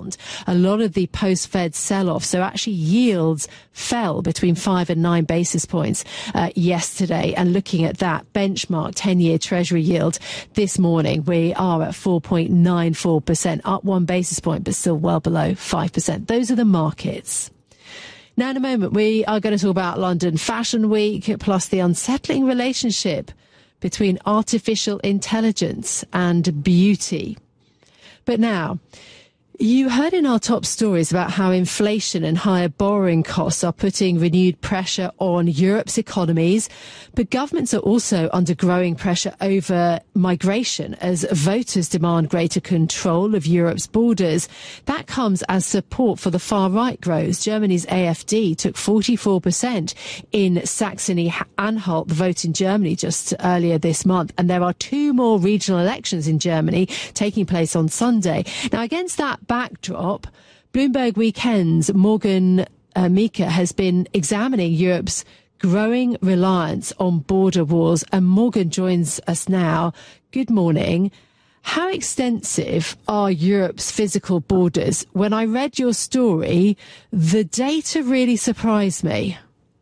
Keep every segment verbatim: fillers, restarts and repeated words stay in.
rebound. A lot of the post-Fed sell-off, so actually yields fell between five and nine basis points uh, yesterday. And looking at that benchmark ten-year Treasury yield this morning, we are at four point nine four percent, up one basis point, but still well below five percent. Those are the markets. Now, in a moment, we are going to talk about London Fashion Week, plus the unsettling relationship between artificial intelligence and beauty. But now, you heard in our top stories about how inflation and higher borrowing costs are putting renewed pressure on Europe's economies, but governments are also under growing pressure over migration as voters demand greater control of Europe's borders. That comes as support for the far right grows. Germany's A F D took forty-four percent in Saxony-Anhalt, the vote in Germany just earlier this month, and there are two more regional elections in Germany taking place on Sunday. Now, against that backdrop, Bloomberg Weekend's Morgan uh, Meeker has been examining Europe's growing reliance on border walls. And Morgan joins us now. Good morning. How extensive are Europe's physical borders? When I read your story, the data really surprised me.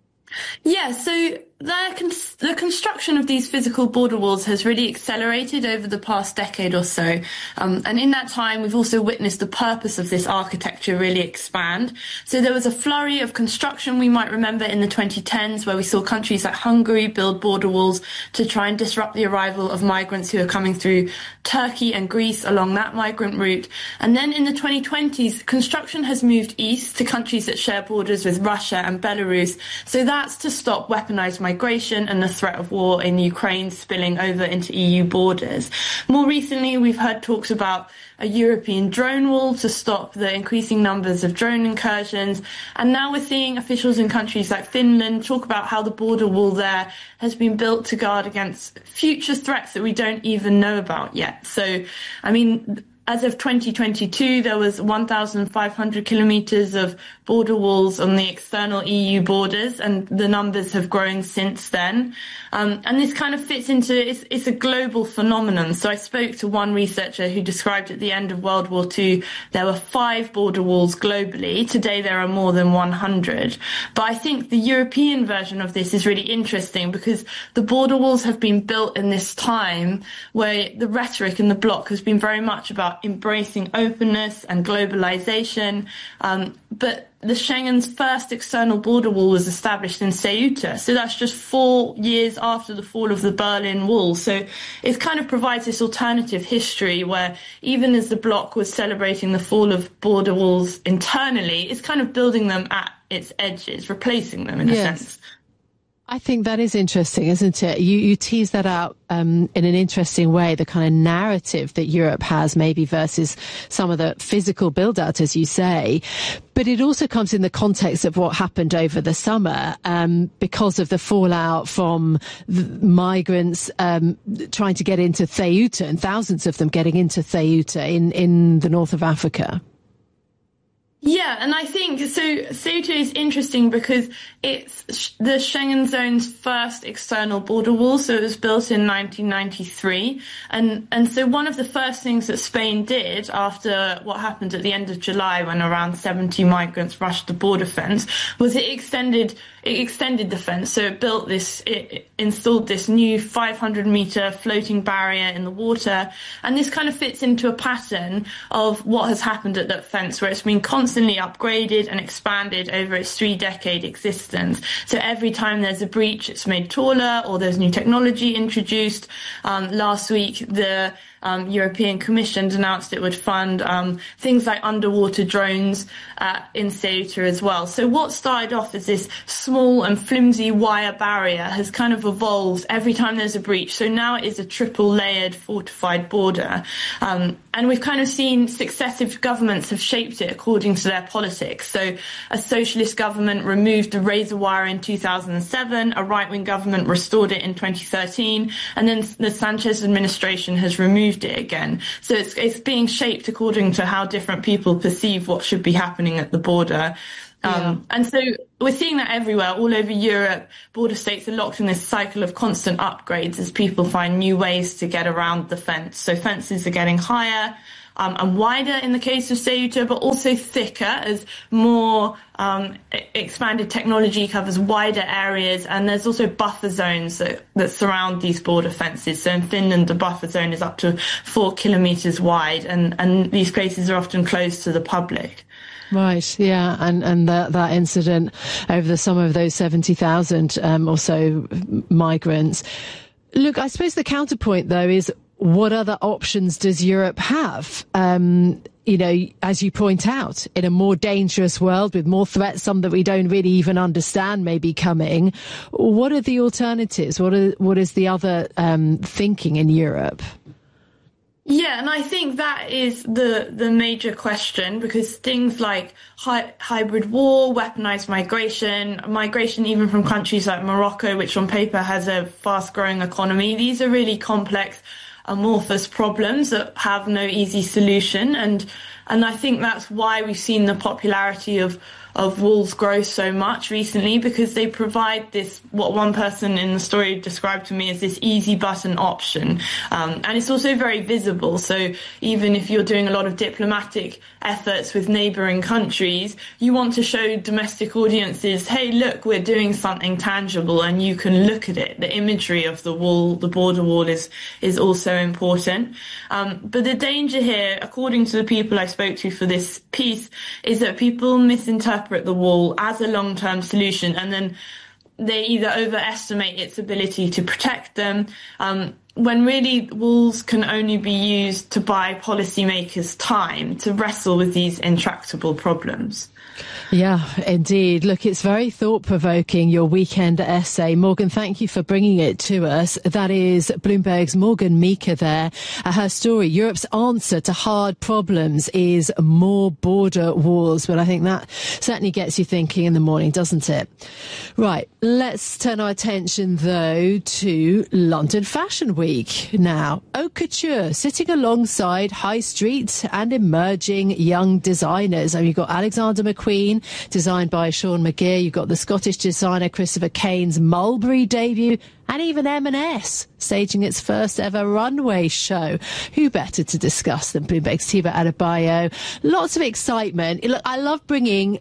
Yeah, so the, cons- the construction of these physical border walls has really accelerated over the past decade or so. Um, and in that time, we've also witnessed the purpose of this architecture really expand. So there was a flurry of construction, we might remember, in the twenty tens, where we saw countries like Hungary build border walls to try and disrupt the arrival of migrants who are coming through Turkey and Greece along that migrant route. And then in the twenty twenties, construction has moved east to countries that share borders with Russia and Belarus. So that's to stop weaponized migration migration and the threat of war in Ukraine spilling over into E U borders. More recently, we've heard talks about a European drone wall to stop the increasing numbers of drone incursions. And now we're seeing officials in countries like Finland talk about how the border wall there has been built to guard against future threats that we don't even know about yet. So, I mean, as of twenty twenty-two, there was one thousand five hundred kilometres of border walls on the external E U borders, and the numbers have grown since then. Um, and this kind of fits into, it's, it's a global phenomenon. So I spoke to one researcher who described at the end of World War Two, there were five border walls globally. Today, there are more than one hundred. But I think the European version of this is really interesting because the border walls have been built in this time where the rhetoric in the bloc has been very much about embracing openness and globalization. Um, but the Schengen's first external border wall was established in Ceuta. So that's just four years after the fall of the Berlin Wall. So it kind of provides this alternative history where even as the bloc was celebrating the fall of border walls internally, it's kind of building them at its edges, replacing them in a yes. sense. I think that is interesting, isn't it? You, you tease that out um, in an interesting way, the kind of narrative that Europe has maybe versus some of the physical build-out, as you say. But it also comes in the context of what happened over the summer um, because of the fallout from the migrants um, trying to get into Ceuta and thousands of them getting into Ceuta in, in the north of Africa. Yeah, and I think, so Ceuta is interesting because it's the Schengen zone's first external border wall, so it was built in nineteen ninety-three. And, and so one of the first things that Spain did after what happened at the end of July when around seventy migrants rushed the border fence was it extended, it extended the fence. So it built this, it installed this new five hundred metre floating barrier in the water. And this kind of fits into a pattern of what has happened at that fence where it's been constantly Constantly upgraded and expanded over its three-decade existence. So every time there's a breach, it's made taller or there's new technology introduced. Um, last week, the um, European Commission announced it would fund um, things like underwater drones uh, in Ceuta as well. So what started off as this small and flimsy wire barrier has kind of evolved every time there's a breach. So now it is a triple-layered fortified border. Um, and we've kind of seen successive governments have shaped it according to their politics. So a socialist government removed the razor wire in two thousand seven, a right-wing government restored it in twenty thirteen, and then the Sanchez administration has removed it again. So it's, it's being shaped according to how different people perceive what should be happening at the border. Um, yeah. And so we're seeing that everywhere, all over Europe. Border states are locked in this cycle of constant upgrades as people find new ways to get around the fence. So fences are getting higher, um, and wider in the case of Ceuta, but also thicker as more um, expanded technology covers wider areas. And there's also buffer zones that, that surround these border fences. So in Finland, the buffer zone is up to four kilometres wide, and, and these places are often closed to the public. Right, yeah, and and that that incident over the summer of those seventy thousand um, or so migrants. Look, I suppose the counterpoint, though, is what other options does Europe have? Um, you know, as you point out, in a more dangerous world with more threats, some that we don't really even understand may be coming. What are the alternatives? What are what is the other um, thinking in Europe? Yeah, and I think that is the the major question, because things like hi- hybrid war, weaponized migration, migration even from countries like Morocco, which on paper has a fast-growing economy, these are really complex, amorphous problems that have no easy solution. And and I think that's why we've seen the popularity of of walls grow so much recently, because they provide this, what one person in the story described to me as this easy button option. Um, and it's also very visible. So even if you're doing a lot of diplomatic efforts with neighbouring countries, you want to show domestic audiences, hey, look, we're doing something tangible, and you can look at it. The imagery of the wall, the border wall, is, is also important. Um, but the danger here, according to the people I spoke to for this piece, is that people misinterpret the wall as a long-term solution, and then they either overestimate its ability to protect them, um, when really walls can only be used to buy policymakers time to wrestle with these intractable problems. Yeah, indeed. Look, it's very thought-provoking, your weekend essay. Morgan, thank you for bringing it to us. That is Bloomberg's Morgan Meeker there. Uh, her story, Europe's answer to hard problems is more border walls. But I think that certainly gets you thinking in the morning, doesn't it? Right, let's turn our attention, though, to London Fashion Week now. Haute couture sitting alongside high street and emerging young designers. And you've got Alexander McQueen, designed by Sean McGear. You've got the Scottish designer Christopher Kane's Mulberry debut, and even M and S staging its first ever runway show. Who better to discuss than Bloomberg's Thibaut Adebayo? Lots of excitement. Look, I love bringing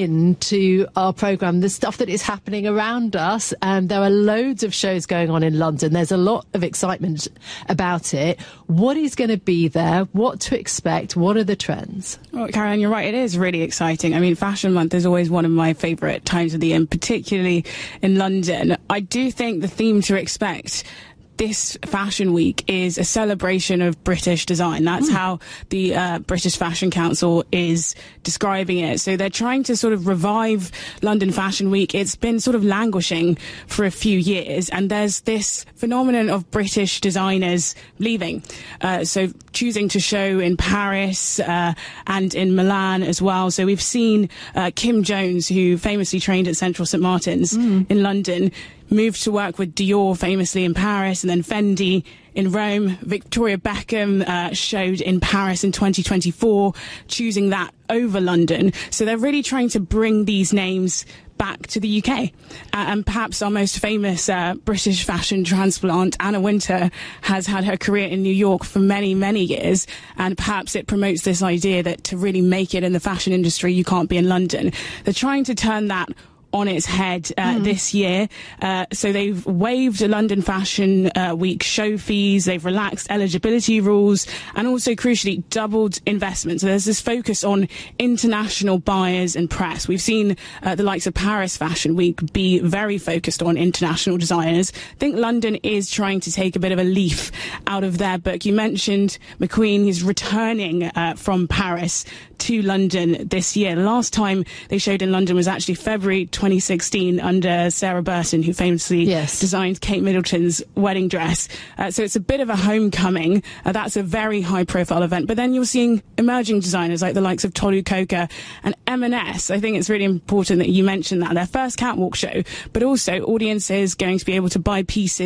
into our programme the stuff that is happening around us, and there are loads of shows going on in London. There's a lot of excitement about it. What is going to be there? What to expect? What are the trends? Well, Caroline, you're right. It is really exciting. I mean, Fashion Month is always one of my favourite times of the year, particularly in London. I do think the theme to expect this Fashion Week is a celebration of British design. That's mm. how the uh, British Fashion Council is describing it. So they're trying to sort of revive London Fashion Week. It's been sort of languishing for a few years, and there's this phenomenon of British designers leaving. Uh, so choosing to show in Paris uh, and in Milan as well. So we've seen uh, Kim Jones, who famously trained at Central Saint Martin's mm. in London, moved to work with Dior famously in Paris, and then Fendi in Rome. Victoria Beckham uh, showed in Paris in twenty twenty-four, choosing that over London. So they're really trying to bring these names back to the U K. Uh, and perhaps our most famous uh, British fashion transplant, Anna Wintour, has had her career in New York for many, many years. And perhaps it promotes this idea that to really make it in the fashion industry, you can't be in London. They're trying to turn that on its head uh, mm. this year. Uh, so they've waived a London Fashion uh, Week show fees, they've relaxed eligibility rules, and also crucially doubled investment. So there's this focus on international buyers and press. We've seen uh, the likes of Paris Fashion Week be very focused on international designers. I think London is trying to take a bit of a leaf out of their book. You mentioned McQueen. He's returning uh, from Paris to London this year. The last time they showed in London was actually February twenty sixteen under Sarah Burton, who famously yes. designed Kate Middleton's wedding dress. Uh, so it's a bit of a homecoming. Uh, that's a very high-profile event. But then you're seeing emerging designers like the likes of Tolu Coker and M and S. I think it's really important that you mention that. Their first catwalk show, but also audiences going to be able to buy pieces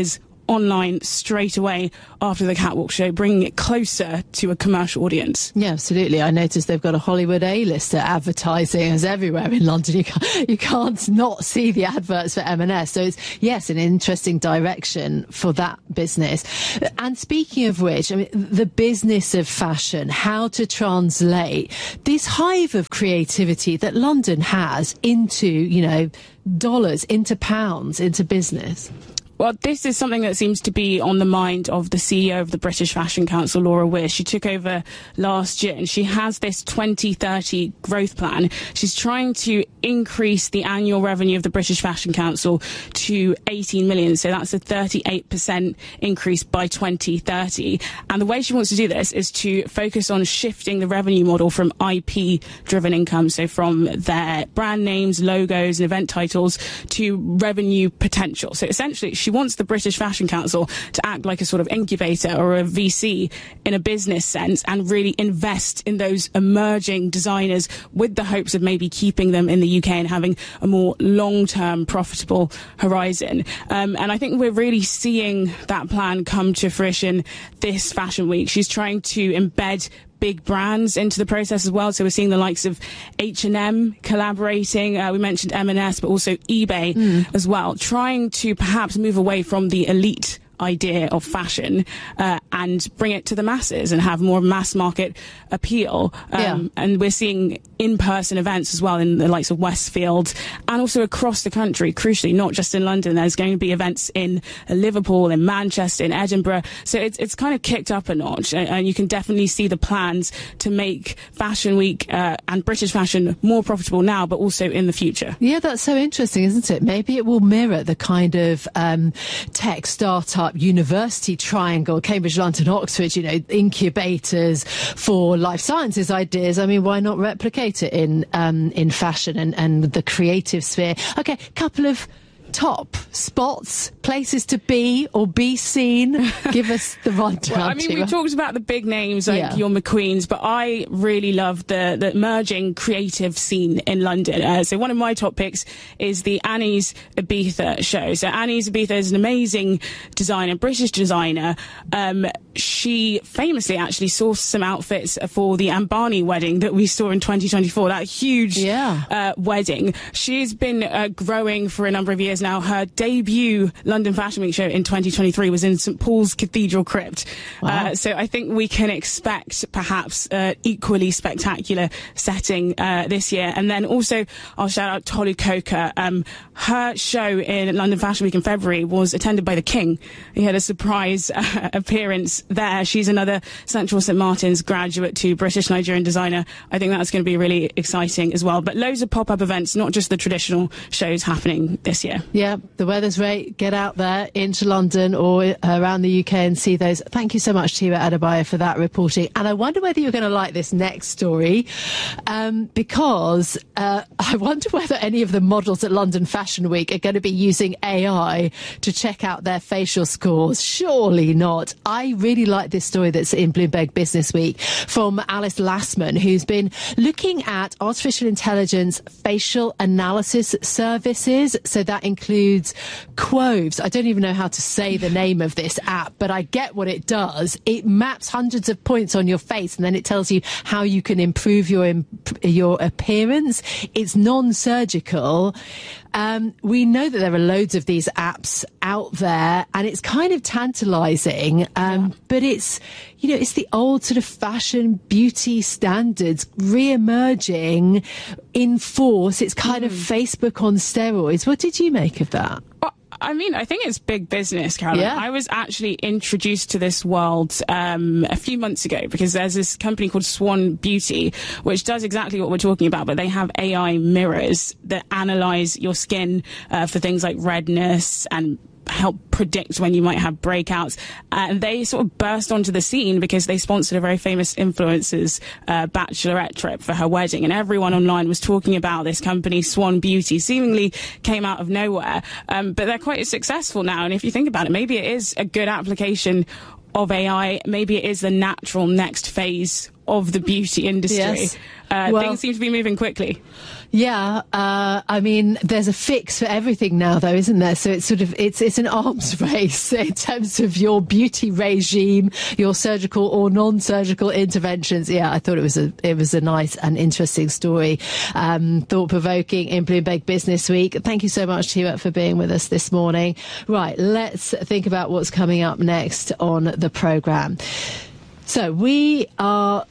online straight away after the catwalk show, bringing it closer to a commercial audience. Yeah, absolutely. I noticed they've got a Hollywood A-lister advertising as everywhere in London. You can't, you can't not see the adverts for M and S. So it's, yes, an interesting direction for that business. And speaking of which, I mean, the business of fashion, how to translate this hive of creativity that London has into, you know, dollars, into pounds, into business. Well, this is something that seems to be on the mind of the C E O of the British Fashion Council, Laura Weir. She took over last year and she has this twenty thirty growth plan. She's trying to increase the annual revenue of the British Fashion Council to eighteen million. So that's a thirty-eight percent increase by twenty thirty. And the way she wants to do this is to focus on shifting the revenue model from I P-driven income, so from their brand names, logos and event titles, to revenue potential. So essentially, she wants the British Fashion Council to act like a sort of incubator or a V C in a business sense and really invest in those emerging designers with the hopes of maybe keeping them in the U K and having a more long-term profitable horizon. Um, and I think we're really seeing that plan come to fruition this Fashion Week. She's trying to embed big brands into the process as well. So we're seeing the likes of H and M collaborating. Uh, we mentioned M and S, but also eBay mm. as well, trying to perhaps move away from the elite idea of fashion uh, and bring it to the masses and have more mass market appeal. Um, yeah. And we're seeing in-person events as well in the likes of Westfield and also across the country, crucially, not just in London. There's going to be events in Liverpool, in Manchester, in Edinburgh. So it's, it's kind of kicked up a notch, and, and you can definitely see the plans to make Fashion Week uh, and British fashion more profitable now, but also in the future. Yeah, that's so interesting, isn't it? Maybe it will mirror the kind of um, tech startup university triangle, Cambridge, London, Oxford, you know, incubators for life sciences ideas. I mean, why not replicate it in um, in fashion and, and the creative sphere? Okay, couple of top spots, places to be or be seen. Give us the rundown. Well, I mean, we talked about the big names like yeah. your McQueens, but I really love the, the emerging creative scene in London. Uh, so one of my top picks is the Annie's Ibiza show. So Annie's Ibiza is an amazing designer, British designer. Um, she famously actually sourced some outfits for the Ambani wedding that we saw in twenty twenty-four, that huge yeah. uh, wedding. She's been uh, growing for a number of years now. Her debut London Fashion Week show in twenty twenty-three was in St Paul's Cathedral Crypt. Wow. Uh, so I think we can expect perhaps uh, equally spectacular setting uh, this year. And then also I'll shout out Tolu Coker. Um, her show in London Fashion Week in February was attended by the King. He had a surprise uh, appearance there. She's another Central Saint Martin's graduate to British Nigerian designer. I think that's going to be really exciting as well. But loads of pop-up events, not just the traditional shows happening this year. Yeah, the weather's great. Get out there into London or around the U K and see those. Thank you so much, Tiwa Adebayo, for that reporting. And I wonder whether you're going to like this next story, um, because uh, I wonder whether any of the models at London Fashion Week are going to be using A I to check out their facial scores. Surely not. I really like this story that's in Bloomberg Business Week from Alice Lassman, who's been looking at artificial intelligence facial analysis services. So that includes Quoves. I don't even know how to say the name of this app, but I get what it does. It maps hundreds of points on your face and then it tells you how you can improve your imp- your appearance. It's non-surgical. Um, we know that there are loads of these apps out there and it's kind of tantalizing, um, yeah. but it's, you know, it's the old sort of fashion beauty standards re-emerging in force. It's kind mm. of Facebook on steroids. What did you make of that? Well, I mean, I think it's big business, Caroline. Yeah. I was actually introduced to this world um, a few months ago because there's this company called Swan Beauty, which does exactly what we're talking about, but they have A I mirrors that analyze your skin uh, for things like redness and help predict when you might have breakouts. Uh, and they sort of burst onto the scene because they sponsored a very famous influencer's uh, bachelorette trip for her wedding. And everyone online was talking about this company, Swan Beauty, seemingly came out of nowhere. Um, but they're quite successful now. And if you think about it, maybe it is a good application of A I. Maybe it is the natural next phase of the beauty industry. Yes. Uh, well, things seem to be moving quickly. Yeah, uh, I mean, there's a fix for everything now, though, isn't there? So it's sort of it's it's an arms race in terms of your beauty regime, your surgical or non-surgical interventions. Yeah, I thought it was a it was a nice and interesting story, um, thought-provoking in Bloomberg Business Week. Thank you so much, Thibaut, for being with us this morning. Right, let's think about what's coming up next on the programme. So we are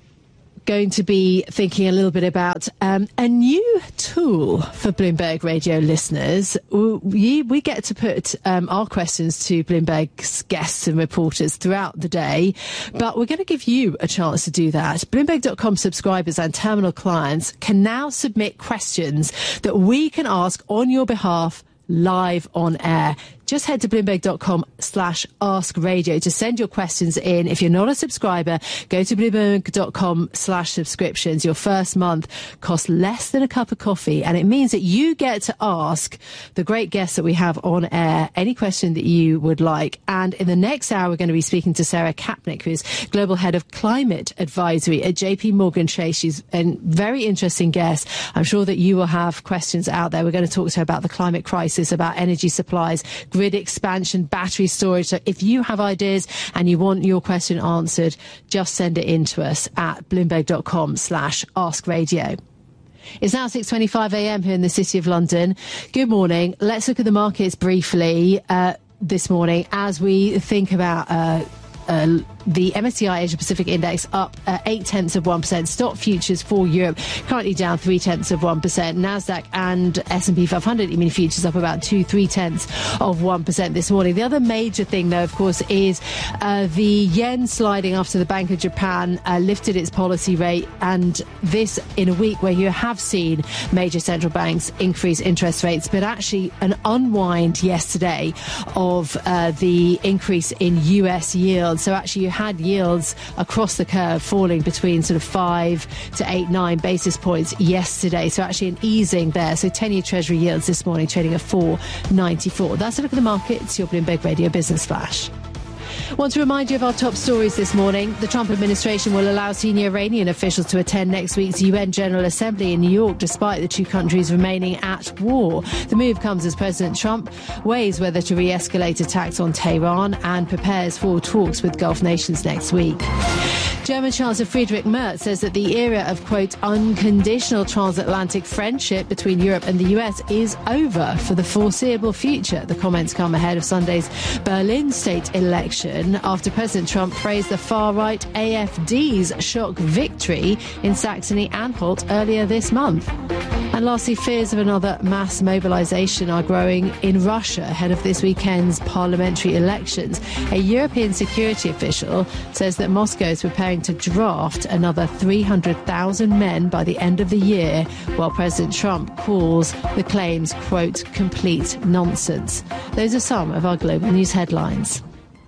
going to be thinking a little bit about um, a new tool for Bloomberg Radio listeners. We, we get to put um, our questions to Bloomberg's guests and reporters throughout the day, but we're going to give you a chance to do that. Bloomberg dot com subscribers and terminal clients can now submit questions that we can ask on your behalf live on air. Just head to Bloomberg dot com slash ask radio to send your questions in. If you're not a subscriber, go to Bloomberg dot com slash subscriptions. Your first month costs less than a cup of coffee, and it means that you get to ask the great guests that we have on air any question that you would like. And in the next hour, we're going to be speaking to Sarah Kapnick, who's Global Head of Climate Advisory at J P Morgan Chase. She's a very interesting guest. I'm sure that you will have questions out there. We're going to talk to her about the climate crisis, about energy supplies, grid expansion, battery storage. So if you have ideas and you want your question answered, just send it in to us at Bloomberg dot com slash ask radio. It's now six twenty-five a m here in the City of London. Good morning. Let's look at the markets briefly uh, this morning as we think about uh, uh, the M S C I Asia Pacific Index up uh, eight tenths of one percent. Stock futures for Europe currently down three tenths of one percent. Nasdaq and S and P five hundred E-mini futures up about two, three tenths of one percent this morning. The other major thing, though, of course, is uh, the yen sliding after the Bank of Japan uh, lifted its policy rate, and this in a week where you have seen major central banks increase interest rates, but actually an unwind yesterday of uh, the increase in U S yields. So actually you had yields across the curve falling between sort of five to eight, nine basis points yesterday. So actually an easing there. So ten-year Treasury yields this morning trading at four ninety-four. That's a look at the markets. Your Bloomberg Radio Business Flash. Want to remind you of our top stories this morning. The Trump administration will allow senior Iranian officials to attend next week's U N General Assembly in New York, despite the two countries remaining at war. The move comes as President Trump weighs whether to re-escalate attacks on Tehran and prepares for talks with Gulf nations next week. German Chancellor Friedrich Merz says that the era of, quote, unconditional transatlantic friendship between Europe and the U S is over for the foreseeable future. The comments come ahead of Sunday's Berlin state election after President Trump praised the far-right A F D's shock victory in Saxony-Anhalt earlier this month. And lastly, fears of another mass mobilization are growing in Russia ahead of this weekend's parliamentary elections. A European security official says that Moscow is preparing to draft another three hundred thousand men by the end of the year, while President Trump calls the claims, quote, complete nonsense. Those are some of our global news headlines.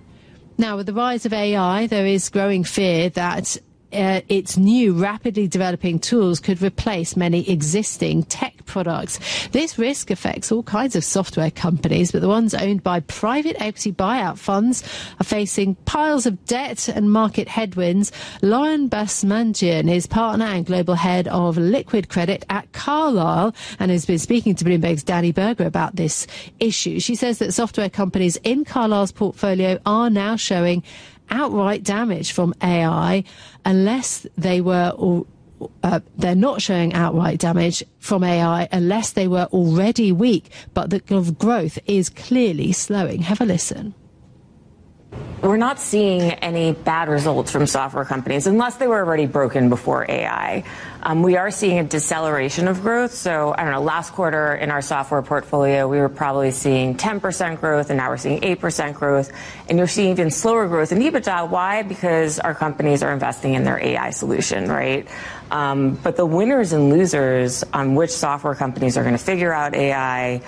Now, with the rise of A I, there is growing fear that Uh, its new rapidly developing tools could replace many existing tech products. This risk affects all kinds of software companies, but the ones owned by private equity buyout funds are facing piles of debt and market headwinds. Lauren Basmanjian is partner and global head of liquid credit at Carlyle and has been speaking to Bloomberg's Danny Berger about this issue. She says that software companies in Carlyle's portfolio are now showing outright damage from A I unless they were or uh, they're not showing outright damage from A I unless they were already weak, but the growth is clearly slowing. Have a listen. We're not seeing any bad results from software companies unless they were already broken before A I. Um, we are seeing a deceleration of growth. So, I don't know, last quarter in our software portfolio, we were probably seeing ten percent growth, and now we're seeing eight percent growth. And you're seeing even slower growth in EBITDA. Why? Because our companies are investing in their A I solution, right? Um, but the winners and losers on which software companies are going to figure out A I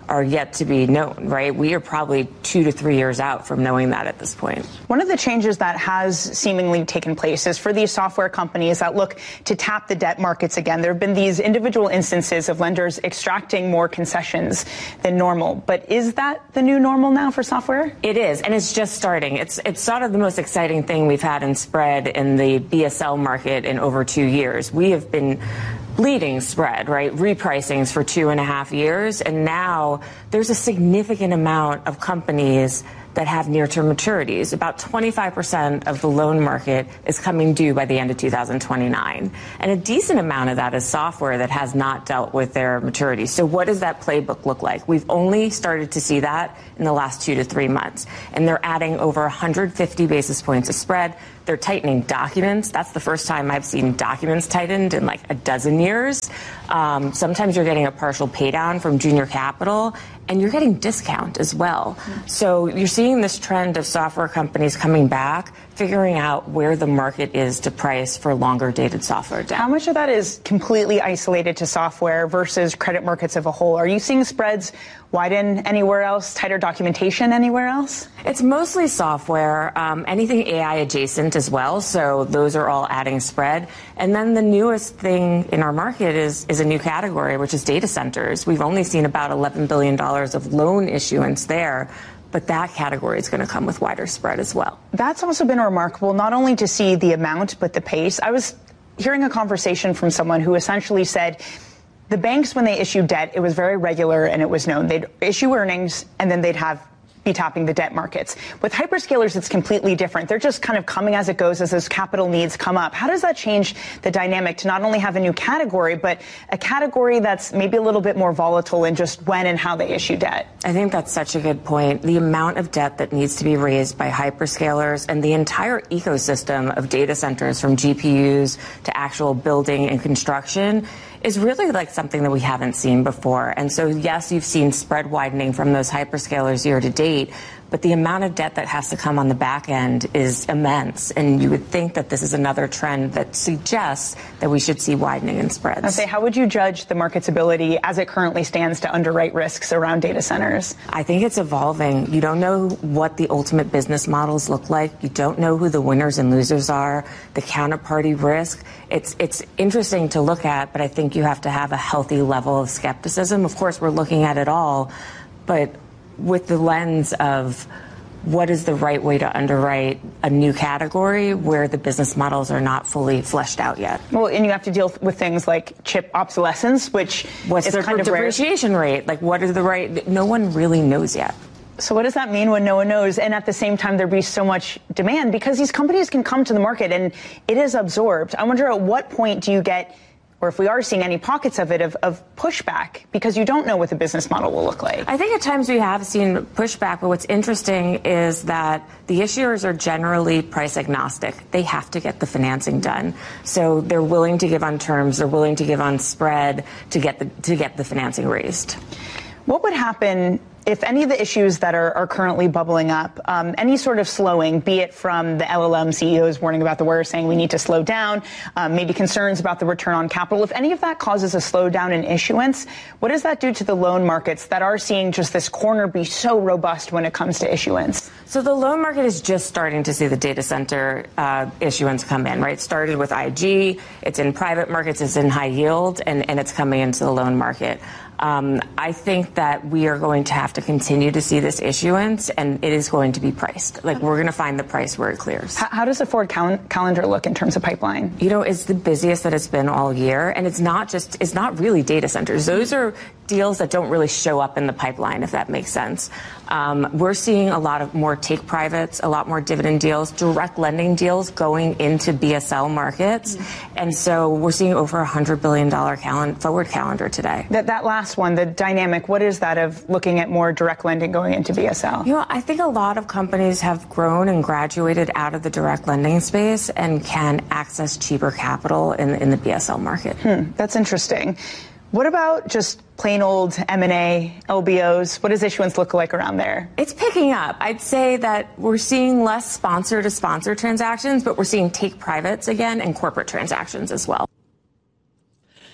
are yet to be known, right? We are probably two to three years out from knowing that at this point. One of the changes that has seemingly taken place is for these software companies that look to tap the debt markets again. There have been these individual instances of lenders extracting more concessions than normal. But is that the new normal now for software? It is, and it's just starting. It's it's sort of the most exciting thing we've had in spread in the B S L market in over two years. We have been bleeding spread, right? Repricings for two and a half years. And now there's a significant amount of companies that have near-term maturities. About twenty-five percent of the loan market is coming due by the end of two thousand twenty-nine. And a decent amount of that is software that has not dealt with their maturities. So what does that playbook look like? We've only started to see that in the last two to three months. And they're adding over one hundred fifty basis points of spread. They're tightening documents. That's the first time I've seen documents tightened in like a dozen years. Um, sometimes you're getting a partial pay down from junior capital, and you're getting discount as well. Mm-hmm. So you're seeing this trend of software companies coming back, figuring out where the market is to price for longer dated software debt. How much of that is completely isolated to software versus credit markets as a whole? Are you seeing spreads widen anywhere else, tighter documentation anywhere else? It's mostly software, um, anything A I adjacent as well. So those are all adding spread. And then the newest thing in our market is, is a new category, which is data centers. We've only seen about eleven billion dollars of loan issuance there. But that category is going to come with wider spread as well. That's also been remarkable, not only to see the amount, but the pace. I was hearing a conversation from someone who essentially said the banks, when they issue debt, it was very regular and it was known. They'd issue earnings and then they'd have be tapping the debt markets. With hyperscalers, it's completely different. They're just kind of coming as it goes as those capital needs come up. How does that change the dynamic to not only have a new category, but a category that's maybe a little bit more volatile in just when and how they issue debt? I think that's such a good point. The amount of debt that needs to be raised by hyperscalers and the entire ecosystem of data centers, from G P Us to actual building and construction, is really like something that we haven't seen before. And so, yes, you've seen spread widening from those hyperscalers year to date, but the amount of debt that has to come on the back end is immense. And you would think that this is another trend that suggests that we should see widening in spreads. I'd say, how would you judge the market's ability as it currently stands to underwrite risks around data centers? I think it's evolving. You don't know what the ultimate business models look like. You don't know who the winners and losers are, the counterparty risk. It's, it's interesting to look at, but I think you have to have a healthy level of skepticism. Of course, we're looking at it all, but with the lens of what is the right way to underwrite a new category where the business models are not fully fleshed out yet. Well, and you have to deal with things like chip obsolescence, which What's is the kind of depreciation rare. rate? Like, what is the right? No one really knows yet. So what does that mean when no one knows? And at the same time, there be so much demand because these companies can come to the market and it is absorbed. I wonder at what point do you get, or if we are seeing any pockets of it, of, of pushback, because you don't know what the business model will look like. I think at times we have seen pushback, but what's interesting is that the issuers are generally price agnostic. They have to get the financing done. So they're willing to give on terms, they're willing to give on spread to get the, to get the financing raised. What would happen if any of the issues that are, are currently bubbling up, um, any sort of slowing, be it from the L L M C E Os warning about the war, saying we need to slow down, um, maybe concerns about the return on capital, if any of that causes a slowdown in issuance, what does that do to the loan markets that are seeing just this corner be so robust when it comes to issuance? So the loan market is just starting to see the data center uh, issuance come in, right? It started with I G, it's in private markets, it's in high yield, and, and it's coming into the loan market. Um, I think that we are going to have to continue to see this issuance, and it is going to be priced. Like, we're going to find the price where it clears. How, how does the forward cal- calendar look in terms of pipeline? You know, it's the busiest that it's been all year, and it's not just, it's not really data centers. Those are deals that don't really show up in the pipeline, if that makes sense. Um, we're seeing a lot of more take privates, a lot more dividend deals, direct lending deals going into B S L markets. Mm-hmm. And so we're seeing over a one hundred billion dollars cal- forward calendar today. That, that last one, the dynamic, what is that of looking at more direct lending going into B S L? You know, I think a lot of companies have grown and graduated out of the direct lending space and can access cheaper capital in, in the B S L market. Hmm, that's interesting. What about just plain old M and A, L B Os? What does issuance look like around there? It's picking up. I'd say that we're seeing less sponsor-to-sponsor transactions, but we're seeing take privates again and corporate transactions as well.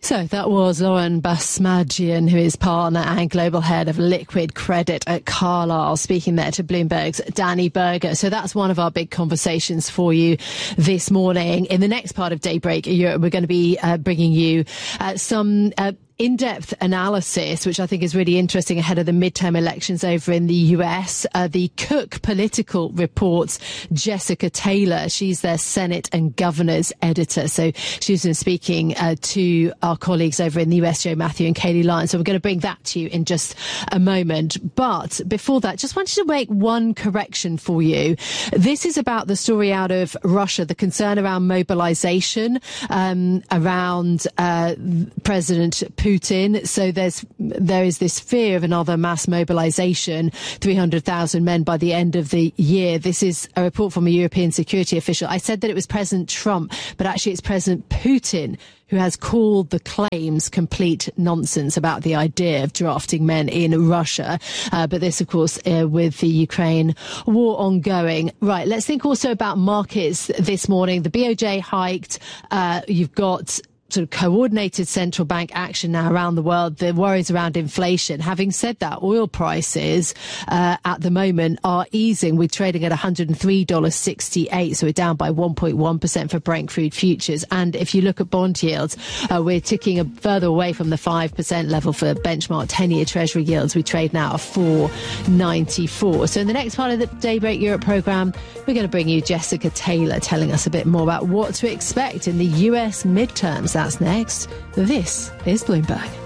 So that was Lauren Basmadjian, who is partner and global head of liquid credit at Carlyle, speaking there to Bloomberg's Danny Berger. So that's one of our big conversations for you this morning. In the next part of Daybreak Europe, we're going to be uh, bringing you uh, some uh, in-depth analysis, which I think is really interesting ahead of the midterm elections over in the U S. Uh, the Cook Political reports Jessica Taylor. She's their Senate and Governors editor. So she's been speaking uh, to our colleagues over in the U S, Joe Matthew and Katie Lyons. So we're going to bring that to you in just a moment. But before that, just wanted to make one correction for you. This is about the story out of Russia, the concern around mobilization, um, around uh, President Putin. So there's there is this fear of another mass mobilization, three hundred thousand men by the end of the year. This is a report from a European security official. I said that it was President Trump, but actually it's President Putin who has called the claims complete nonsense about the idea of drafting men in Russia. Uh, but this, of course, uh, with the Ukraine war ongoing. Right, let's think also about markets this morning. The B O J hiked. Uh, you've got sort of coordinated central bank action now around the world, the worries around inflation. Having said that, oil prices uh, at the moment are easing. We're trading at one hundred three dollars and sixty-eight cents, so we're down by one point one percent for Brent crude futures. And if you look at bond yields, uh, we're ticking a, further away from the five percent level for benchmark ten-year Treasury yields. We trade now at four ninety-four. So in the next part of the Daybreak Europe programme, we're going to bring you Jessica Taylor telling us a bit more about what to expect in the U S midterms. That's next. This is Bloomberg.